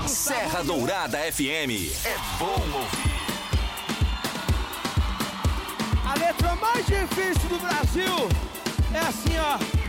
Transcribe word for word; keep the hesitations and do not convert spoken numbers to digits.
Serra Dourada F M. É bom ouvir. A letra mais difícil do Brasil é assim, ó.